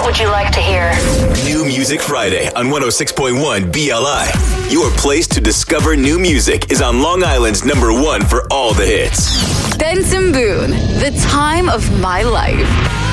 What would you like to hear? New Music Friday on 106.1 BLI. Your place to discover new music is on Long Island's #1 for all the hits. Benson Boone, The Time of My Life.